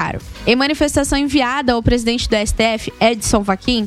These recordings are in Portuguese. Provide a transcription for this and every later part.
Worcaro. Em manifestação enviada ao presidente do STF, Edson Fachin,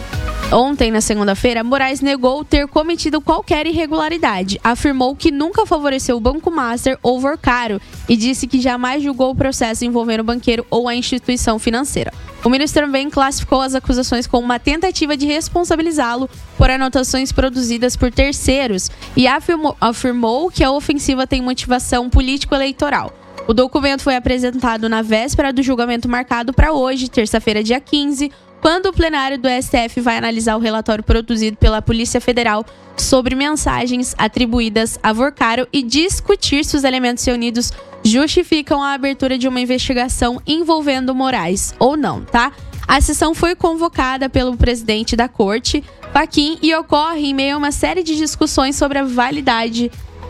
ontem, na segunda-feira, Moraes negou ter cometido qualquer irregularidade. Afirmou que nunca favoreceu o Banco Master ou Worcaro e disse que jamais julgou o processo envolvendo o banqueiro ou a instituição financeira. O ministro também classificou as acusações como uma tentativa de responsabilizá-lo por anotações produzidas por terceiros e afirmou que a ofensiva tem motivação político-eleitoral. O documento foi apresentado na véspera do julgamento marcado para hoje, terça-feira, dia 15, quando o plenário do STF vai analisar o relatório produzido pela Polícia Federal sobre mensagens atribuídas a Worcaro e discutir se os elementos reunidos justificam a abertura de uma investigação envolvendo Moraes ou não, tá? A sessão foi convocada pelo presidente da corte, Fachin, e ocorre em meio a uma série de discussões sobre a validade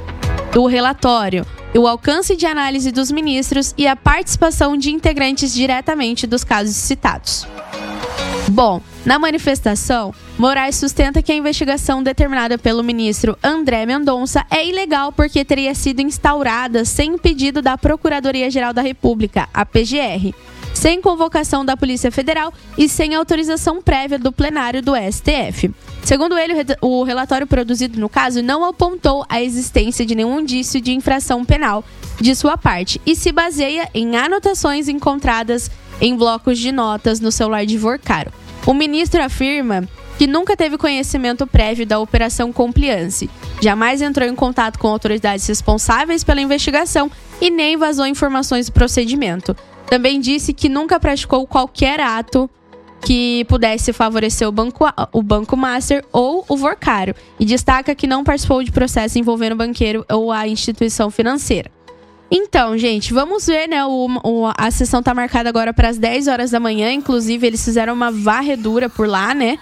do relatório, o alcance de análise dos ministros e a participação de integrantes diretamente dos casos citados. Bom, na manifestação, Moraes sustenta que a investigação determinada pelo ministro André Mendonça é ilegal porque teria sido instaurada sem o pedido da Procuradoria-Geral da República, a PGR, sem convocação da Polícia Federal e sem autorização prévia do plenário do STF. Segundo ele, o relatório produzido no caso não apontou a existência de nenhum indício de infração penal de sua parte e se baseia em anotações encontradas em blocos de notas no celular de Worcaro. O ministro afirma que nunca teve conhecimento prévio da Operação Compliance, jamais entrou em contato com autoridades responsáveis pela investigação e nem vazou informações do procedimento. Também disse que nunca praticou qualquer ato que pudesse favorecer o Banco Master ou o Worcaro e destaca que não participou de processo envolvendo o banqueiro ou a instituição financeira. Então, gente, vamos ver, né? A sessão tá marcada agora para as 10 horas da manhã. Inclusive, eles fizeram uma varredura por lá, né?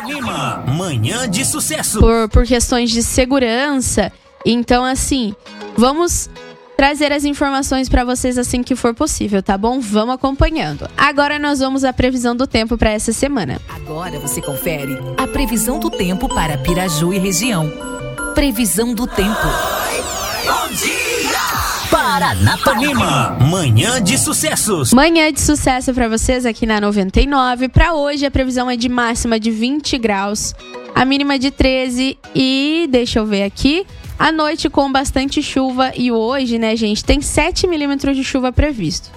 Manhã de sucesso. Por questões de segurança. Então, assim, vamos trazer as informações para vocês assim que for possível, tá bom? Vamos acompanhando. Agora nós vamos à previsão do tempo para essa semana. Agora você confere a previsão do tempo para Piraju e região. Previsão do tempo. Bom dia! Paranapanema, manhã de sucessos. Manhã de sucesso para vocês aqui na 99. Para hoje a previsão é de máxima de 20 graus, a mínima de 13 e deixa eu ver aqui, à noite com bastante chuva e hoje, né, gente, tem 7 milímetros de chuva previsto.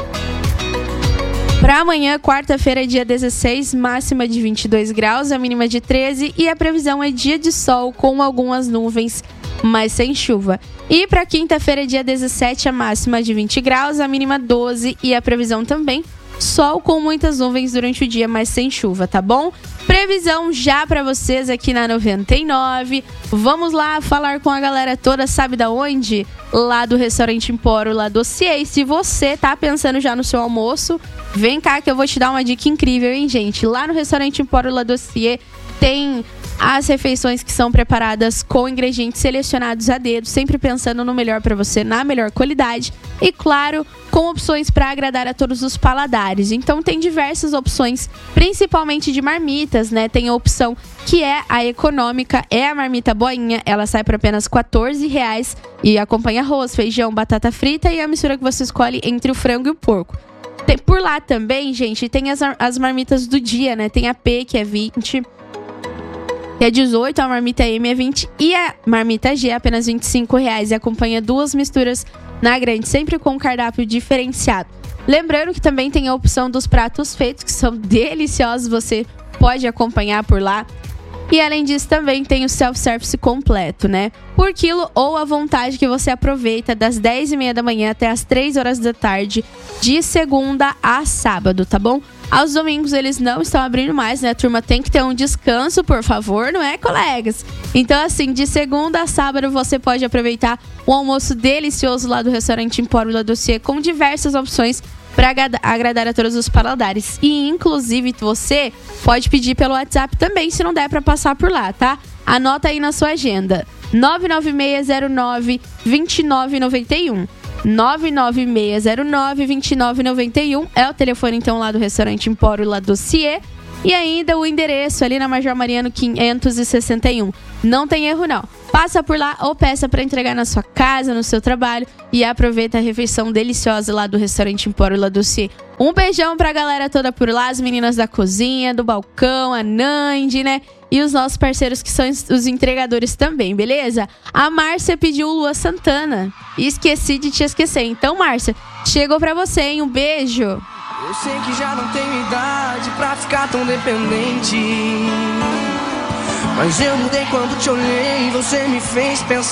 Para amanhã, quarta-feira, dia 16, máxima de 22 graus, a mínima de 13 e a previsão é dia de sol com algumas nuvens, mas sem chuva. E para quinta-feira, dia 17, a máxima de 20 graus, a mínima 12 e a previsão também sol com muitas nuvens durante o dia, mas sem chuva, tá bom? Previsão já para vocês aqui na 99. Vamos lá falar com a galera toda, sabe da onde? Lá do Restaurante Empório, lá do CIE. E se você tá pensando já no seu almoço, vem cá que eu vou te dar uma dica incrível, hein, gente? Lá no Restaurante Empório, lá do CIE, tem as refeições que são preparadas com ingredientes selecionados a dedo, sempre pensando no melhor para você, na melhor qualidade e, claro, com opções para agradar a todos os paladares. Então tem diversas opções, principalmente de marmitas, né? Tem a opção que é a econômica, é a marmita boinha, ela sai por apenas R$14 e acompanha arroz, feijão, batata frita e a mistura que você escolhe entre o frango e o porco. Por lá também, gente, tem as marmitas do dia, né? Tem a P, que é 20, que é 18, a marmita M é 20 e a marmita G é apenas R$25 e acompanha duas misturas na grande, sempre com um cardápio diferenciado. Lembrando que também tem a opção dos pratos feitos, que são deliciosos, você pode acompanhar por lá. E além disso também tem o self-service completo, né? Por quilo ou à vontade que você aproveita das 10h30 da manhã até as 3 horas da tarde, de segunda a sábado, tá bom? Aos domingos eles não estão abrindo mais, né? A turma tem que ter um descanso, por favor, não é, colegas? Então, assim, de segunda a sábado você pode aproveitar o almoço delicioso lá do Restaurante Empório La Dossier com diversas opções para agradar a todos os paladares. E, inclusive, você pode pedir pelo WhatsApp também, se não der para passar por lá, tá? Anota aí na sua agenda. 99609-2991. 99609-2991 é o telefone, então, lá do Restaurante Empório La Dossier. E ainda o endereço ali na Major Mariano 561. Não tem erro, não. Passa por lá ou peça para entregar na sua casa, no seu trabalho e aproveita a refeição deliciosa lá do restaurante Empório La Doce. Um beijão pra galera toda por lá, as meninas da cozinha, do balcão, a Nandi, né? E os nossos parceiros que são os entregadores também, beleza? A Márcia pediu Lua Santana e esqueci de te esquecer. Então, Márcia, chegou pra você, hein? Um beijo. Eu sei que já não tenho idade pra ficar tão dependente, mas eu mudei quando te olhei e você me fez pensar.